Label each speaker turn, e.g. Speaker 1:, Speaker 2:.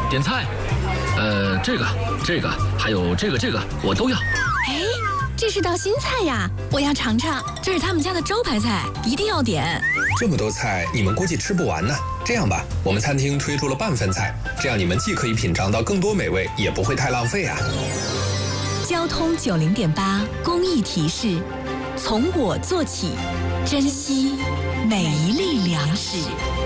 Speaker 1: 点菜。这个，还有这个，我都要。
Speaker 2: 哎，这是道新菜呀，我要尝尝。这是他们家的招牌菜，一定要点。
Speaker 3: 这么多菜，你们估计吃不完呢。这样吧，我们餐厅推出了半份菜，这样你们既可以品尝到更多美味，也不会太浪费啊。
Speaker 2: 交通90.8公益提示：从我做起，珍惜每一粒粮食。